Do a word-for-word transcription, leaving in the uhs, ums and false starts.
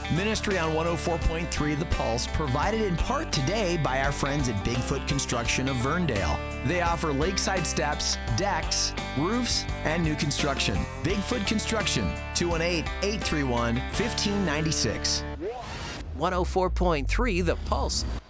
Ministry on one oh four point three The Pulse, provided in part today by our friends at Bigfoot Construction of Verndale. They offer lakeside steps, decks, roofs, and new construction. Bigfoot Construction, two one eight, eight three one, one five nine six. one oh four point three The Pulse.